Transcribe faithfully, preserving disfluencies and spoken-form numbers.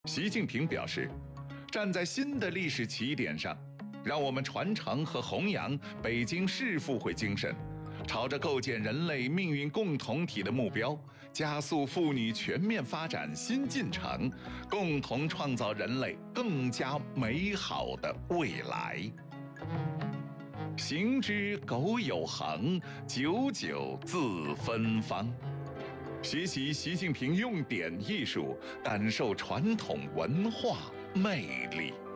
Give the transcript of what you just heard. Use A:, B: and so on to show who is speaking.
A: 习近平表示，站在新的历史起点上，让我们传承和弘扬北京市复会精神，朝着构建人类命运共同体的目标，加速妇女全面发展新进程，共同创造人类更加美好的未来。行之苟有恒，久久自芬芳。学习习近平用典艺术，感受传统文化魅力。